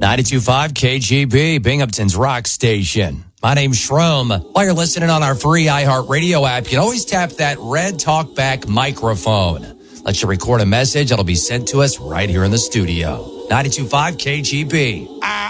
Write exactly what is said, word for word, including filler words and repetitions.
ninety-two point five K G B, Binghamton's rock station. My name's Shroom. While you're listening on our free iHeartRadio app, you can always tap that red talkback microphone. Let you record a message that'll be sent to us right here in the studio. ninety-two point five K G B.